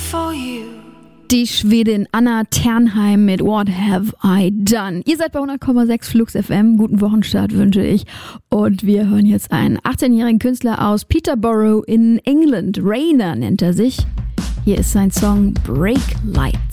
for you. Die Schwedin Anna Ternheim mit What Have I Done? Ihr seid bei 100,6 Flux FM. Guten Wochenstart wünsche ich. Und wir hören jetzt einen 18-jährigen Künstler aus Peterborough in England. Rainer nennt er sich. Hier ist sein Song Break Light.